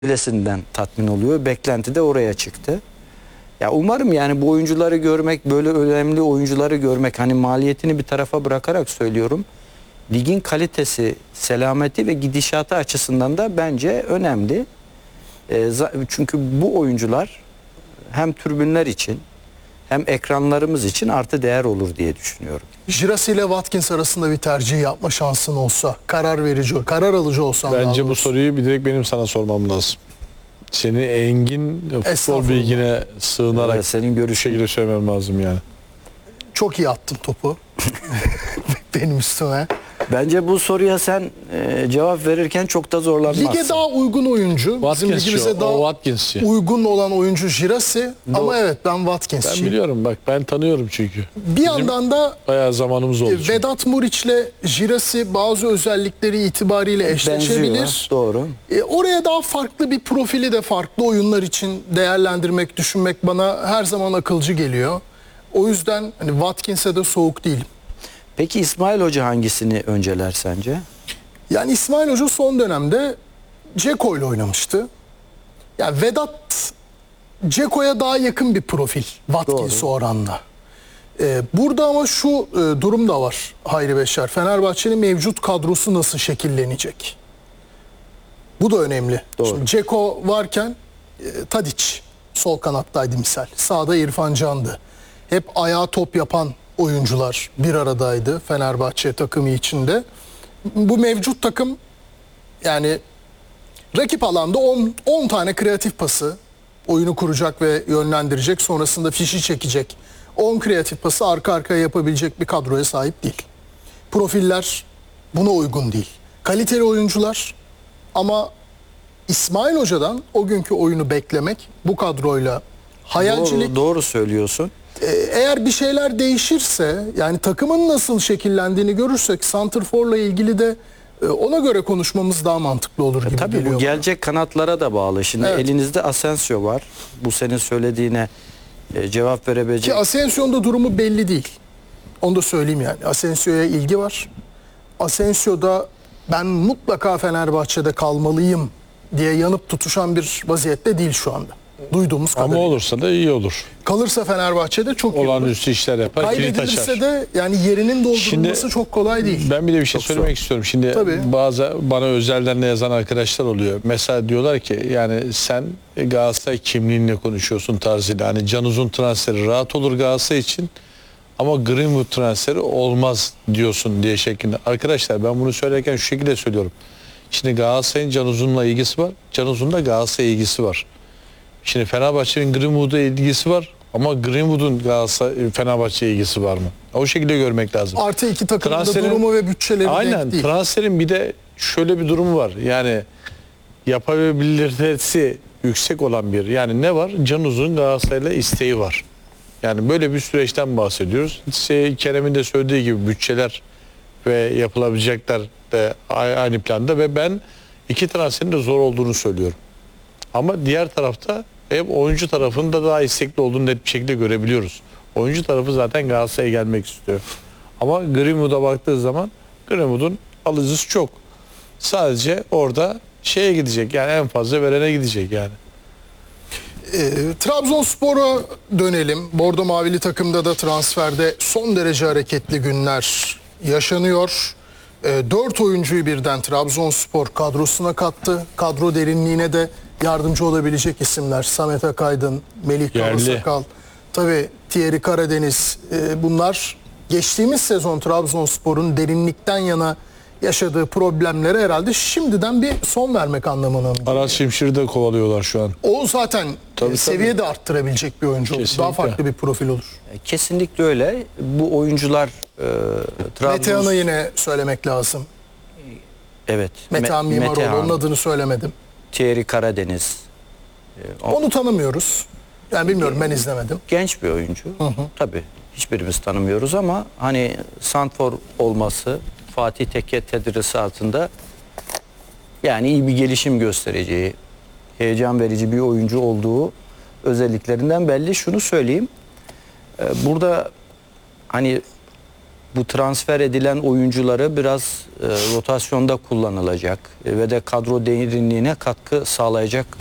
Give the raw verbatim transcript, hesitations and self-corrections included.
Öylesinden tatmin oluyor. Beklenti de oraya çıktı. Ya umarım yani bu oyuncuları görmek, böyle önemli oyuncuları görmek, hani maliyetini bir tarafa bırakarak söylüyorum. Ligin kalitesi, selameti ve gidişatı açısından da bence önemli. E, çünkü bu oyuncular hem tribünler için hem ekranlarımız için artı değer olur diye düşünüyorum. Girassi ile Watkins arasında bir tercih yapma şansın olsa, karar verici, karar alıcı olsan. Bence bu soruyu bir direkt benim sana sormam lazım. Seni engin futbol bilgine sığınarak evet, senin görüş şekilde söylemem lazım yani. Çok iyi attın topu benim üstüme. Bence bu soruya sen e, cevap verirken çok da zorlanmazsın. Lige daha uygun oyuncu. Bizim ligimize daha uygun olan oyuncu Girassi. Ama evet ben Watkins'çiyim. Ben biliyorum bak, ben tanıyorum çünkü. Bir Bizim yandan da bayağı zamanımız oldu. Vedat Muriç'le Girassi bazı özellikleri itibariyle eşleşebilir. Benziyor, doğru. E, oraya daha farklı bir profili de farklı oyunlar için değerlendirmek, düşünmek bana her zaman akılcı geliyor. O yüzden hani Watkins'e de soğuk değilim. Peki İsmail Hoca hangisini önceler sence? Yani İsmail Hoca son dönemde Dzeko ile oynamıştı. Yani Vedat Dzeko'ya daha yakın bir profil Watkins'e oranla. Ee, burada ama şu e, durum da var Hayri Beşer. Fenerbahçe'nin mevcut kadrosu nasıl şekillenecek? Bu da önemli. Doğru. Şimdi Dzeko varken e, Tadic sol kanattaydı misal. Sağda İrfan Can'dı. Hep ayağa top yapan oyuncular bir aradaydı Fenerbahçe takımı içinde. Bu mevcut takım yani rakip alanda on tane kreatif pası oyunu kuracak ve yönlendirecek, sonrasında fişi çekecek on kreatif pası arka arkaya yapabilecek bir kadroya sahip değil. Profiller buna uygun değil. Kaliteli oyuncular ama İsmail Hoca'dan o günkü oyunu beklemek bu kadroyla hayalcilik. Doğru, doğru söylüyorsun. Eğer bir şeyler değişirse, yani takımın nasıl şekillendiğini görürsek santrforla ilgili de ona göre konuşmamız daha mantıklı olur gibi e, tabii geliyor. Bu gelecek bana. kanatlara da bağlı. Şimdi evet. Elinizde Asensio var. Bu senin söylediğine e, cevap verebilecek. Ki Asensio'nun da durumu belli değil. Onu da söyleyeyim yani. Asensio'ya ilgi var. Asensio'da ben mutlaka Fenerbahçe'de kalmalıyım diye yanıp tutuşan bir vaziyette değil şu anda. Duyduğumuz kadarıyla. Ama olursa da iyi olur. Kalırsa Fenerbahçe'de çok iyi olur. Olağanüstü işler yapar. Kaybedilirse de yani yerinin doldurulması Şimdi, çok kolay değil. Ben bir de bir şey çok söylemek zor. istiyorum. Şimdi Tabii. bazı bana özelden de yazan arkadaşlar oluyor. Mesela diyorlar ki yani sen Galatasaray kimliğinle konuşuyorsun tarzıyla. Hani Can Uzun transferi rahat olur Galatasaray için ama Greenwood transferi olmaz diyorsun diye şeklinde. Arkadaşlar ben bunu söylerken şu şekilde söylüyorum. Şimdi Galatasaray'ın Can Uzun'la ilgisi var. Can Uzun'da Galatasaray'a ilgisi var. Şimdi Fenerbahçe'nin Greenwood'a ilgisi var ama Greenwood'un Galatasaray Fenerbahçe'ye ilgisi var mı? O şekilde görmek lazım. Artı iki takımın da durumu ve bütçeleri aynen, denk değil. Transferin bir de şöyle bir durumu var. Yani yapabilirliği yüksek olan bir. Yani ne var? Can Uzun Galatasaray'la isteği var. Yani böyle bir süreçten bahsediyoruz. İşte Kerem'in de söylediği gibi bütçeler ve yapılabilecekler de aynı planda ve ben iki transferin de zor olduğunu söylüyorum. Ama diğer tarafta hep oyuncu tarafında daha istekli olduğunu net bir şekilde görebiliyoruz. Oyuncu tarafı zaten Galatasaray'a gelmek istiyor. Ama Greenwood'a baktığı zaman Greenwood'un alıcısı çok. Sadece orada şeye gidecek, yani en fazla verene gidecek yani. E, Trabzonspor'a dönelim. Bordo Mavili takımda da transferde son derece hareketli günler yaşanıyor. E, dört oyuncuyu birden Trabzonspor kadrosuna kattı. Kadro derinliğine de yardımcı olabilecek isimler. Samet Akaydın, Melih Karasakal, tabii Thierry Karadeniz. E, bunlar geçtiğimiz sezon Trabzonspor'un derinlikten yana yaşadığı problemlere herhalde şimdiden bir son vermek anlamına. Aras Şimşir'i de kovalıyorlar şu an. O zaten tabii, e, seviye de arttırabilecek bir oyuncu olur. Daha farklı bir profil olur. Kesinlikle öyle. Bu oyuncular e, Trabzon... Metehan'ı yine söylemek lazım. Evet. Metehan Me Mimaroğlu, Metehan, onun adını söylemedim. Thierry Karadeniz. E, o... Onu tanımıyoruz. Yani bilmiyorum, ben izlemedim. Genç bir oyuncu. Hı hı. Tabii hiçbirimiz tanımıyoruz ama hani santrfor olması Fatih Tekke tedrisatında yani iyi bir gelişim göstereceği, heyecan verici bir oyuncu olduğu özelliklerinden belli. Şunu söyleyeyim. Burada hani bu transfer edilen oyuncuları biraz e, rotasyonda kullanılacak e, ve de kadro derinliğine katkı sağlayacak